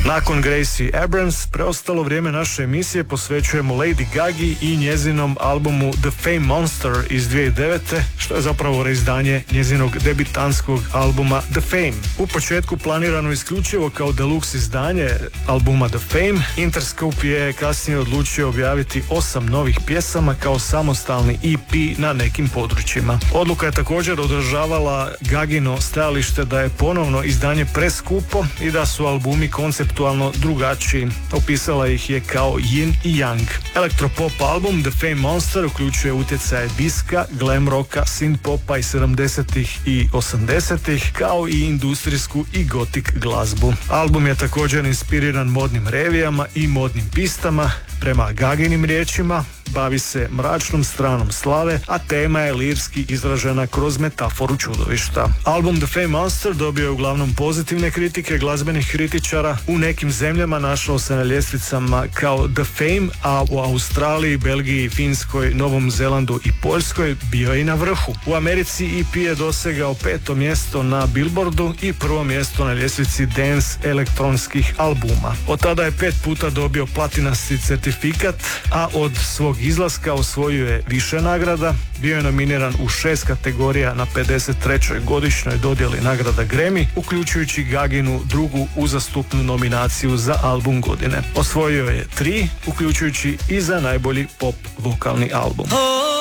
Nakon Gracie Abrams, preostalo vrijeme naše emisije posvećujemo Lady Gagi i njezinom albumu The Fame Monster iz 2009. što je zapravo reizdanje njezinog debitanskog albuma The Fame. U početku planirano isključivo kao deluxe izdanje albuma The Fame, Interscope je kasnije odlučio objaviti 8 novih pjesama kao samostalni EP na nekim područjima. Odluka je također odražavala Gagino stajalište da je ponovno izdanje preskupo i da su albumi konceptualno drugačiji. Opisala ih je kao yin i yang. Elektropop album The Fame Monster uključuje utjecaje diska, glam rocka, synth popa iz 70-ih i 80-ih, kao i industrijsku i gotik glazbu. Album je također inspiriran modnim revijama i modnim pistama. Prema Gaginim riječima, bavi se mračnom stranom slave, a tema je lirski izražena kroz metaforu čudovišta. Album The Fame Monster dobio je uglavnom pozitivne kritike glazbenih kritičara. U nekim zemljama našao se na ljestvicama kao The Fame, a u Australiji, Belgiji, Finskoj, Novom Zelandu i Poljskoj bio je i na vrhu. U Americi EP je dosegao 5. mjesto na Billboardu i 1. mjesto na ljestvici dance elektronskih albuma. Od tada je 5 puta dobio platinasti certifikat, a od svog izlaska osvojio je više nagrada. Bio je nominiran u 6 kategorija na 53. godišnjoj dodjeli nagrada Grammy, uključujući Gaginu drugu uzastopnu nominaciju za album godine. Osvojio je 3, uključujući i za najbolji pop vokalni album.